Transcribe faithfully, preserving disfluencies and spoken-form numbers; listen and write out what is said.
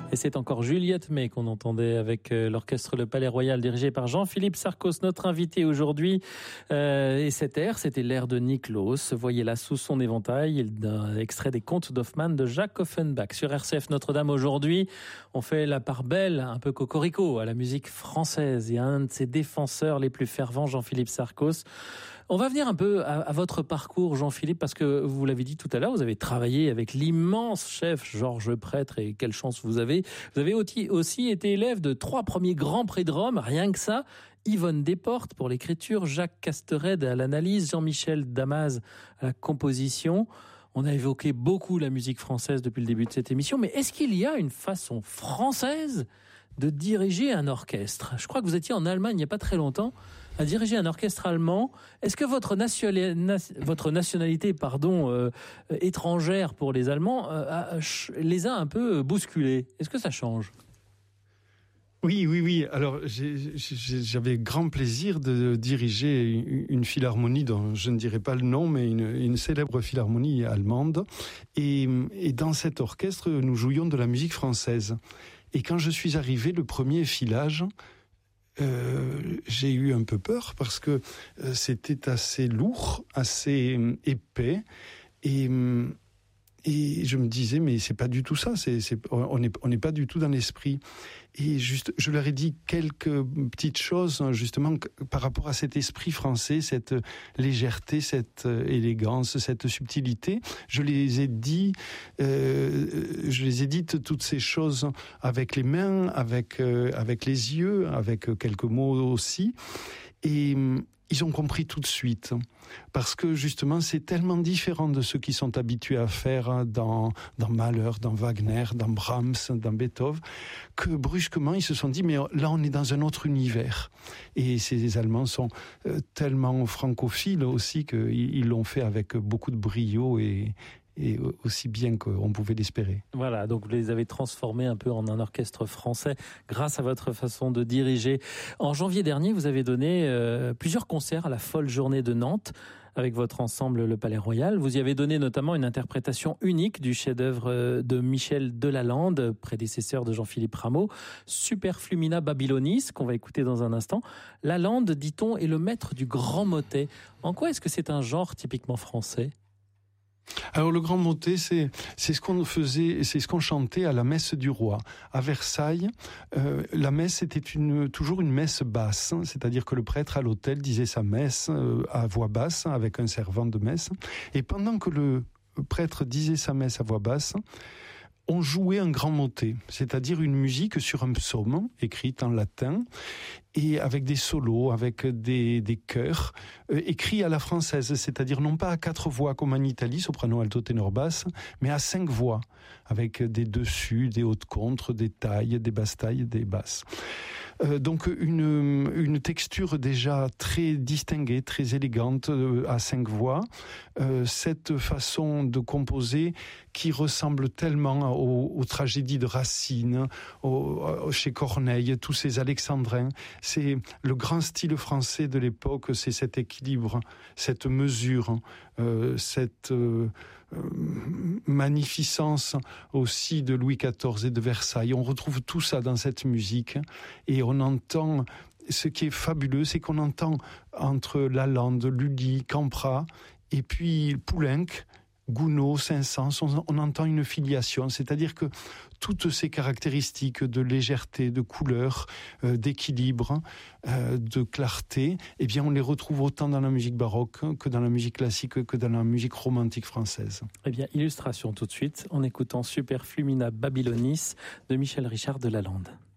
Et c'est encore Juliette May qu'on entendait avec l'orchestre Le Palais Royal dirigé par Jean-Philippe Sarcos, notre invité aujourd'hui. Euh, et cet air, c'était l'air de Niklos. Voyez-la sous son éventail, d'un extrait des Contes d'Hoffmann de Jacques Offenbach. Sur R C F Notre-Dame aujourd'hui, on fait la part belle, un peu cocorico, à la musique française et à un de ses défenseurs les plus fervents, Jean-Philippe Sarcos. On va venir un peu à, à votre parcours, Jean-Philippe, parce que vous l'avez dit tout à l'heure, vous avez travaillé avec l'immense chef Georges Prêtre, et quelle chance vous avez. Vous avez aussi, aussi été élève de trois premiers grands prix de Rome, rien que ça. Yvonne Desportes pour l'écriture, Jacques Castered à l'analyse, Jean-Michel Damas à la composition. On a évoqué beaucoup la musique française depuis le début de cette émission, mais est-ce qu'il y a une façon française de diriger un orchestre? Je crois que vous étiez en Allemagne il n'y a pas très longtemps à diriger un orchestre allemand. Est-ce que votre, nationa... votre nationalité pardon, euh, étrangère pour les Allemands euh, a... les a un peu bousculés? Est-ce que ça change? Oui, oui, oui. Alors, j'ai, j'ai, j'avais grand plaisir de diriger une philharmonie dont je ne dirai pas le nom, mais une, une célèbre philharmonie allemande. Et, et dans cet orchestre, nous jouions de la musique française. Et quand je suis arrivé, le premier filage, euh, j'ai eu un peu peur parce que euh, c'était assez lourd, assez euh, épais. Et... Et je me disais, mais c'est pas du tout ça, c'est, c'est, on n'est on n'est pas du tout dans l'esprit. Et juste, je leur ai dit quelques petites choses, justement, par rapport à cet esprit français, cette légèreté, cette élégance, cette subtilité. Je les ai dit, euh, je les ai dites toutes ces choses avec les mains, avec, euh, avec les yeux, avec quelques mots aussi. Et ils ont compris tout de suite, parce que justement c'est tellement différent de ce qu'ils sont habitués à faire dans, dans Mahler, dans Wagner, dans Brahms, dans Beethoven, que brusquement ils se sont dit mais là on est dans un autre univers. Et ces Allemands sont tellement francophiles aussi qu'ils l'ont fait avec beaucoup de brio et et aussi bien qu'on pouvait l'espérer. Voilà, donc vous les avez transformés un peu en un orchestre français grâce à votre façon de diriger. En janvier dernier, vous avez donné euh, plusieurs concerts à la Folle Journée de Nantes avec votre ensemble Le Palais Royal. Vous y avez donné notamment une interprétation unique du chef-d'œuvre de Michel Delalande, prédécesseur de Jean-Philippe Rameau, Superflumina Babylonis, qu'on va écouter dans un instant. Lalande, dit-on, est le maître du grand motet. En quoi est-ce que c'est un genre typiquement français ? Alors le grand motet, c'est c'est ce qu'on faisait, c'est ce qu'on chantait à la messe du roi à Versailles. Euh, la messe était une toujours une messe basse, c'est-à-dire que le prêtre à l'autel disait sa messe euh, à voix basse avec un servant de messe. Et pendant que le prêtre disait sa messe à voix basse, on jouait un grand motet, c'est-à-dire une musique sur un psaume écrite en latin et avec des solos, avec des, des chœurs euh, écrits à la française, c'est-à-dire non pas à quatre voix comme en Italie, soprano, alto, ténor, basse, mais à cinq voix, avec des dessus, des hautes contres, des tailles, des basses tailles, des basses. Euh, donc une, une texture déjà très distinguée, très élégante euh, à cinq voix. Euh, cette façon de composer qui ressemble tellement aux, aux tragédies de Racine, aux, chez Corneille, tous ces alexandrins. C'est le grand style français de l'époque, c'est cet équilibre, cette mesure, euh, cette euh, magnificence aussi de Louis quatorze et de Versailles. On retrouve tout ça dans cette musique et on entend, ce qui est fabuleux, c'est qu'on entend entre Lalande, Lully, Campra et puis Poulenc, Gounod, Saint-Saëns, on, on entend une filiation, c'est-à-dire que toutes ces caractéristiques de légèreté, de couleur, euh, d'équilibre, euh, de clarté, eh bien on les retrouve autant dans la musique baroque que dans la musique classique, que dans la musique romantique française. Eh bien, illustration tout de suite, en écoutant Superflumina Babylonis de Michel Richard Delalande.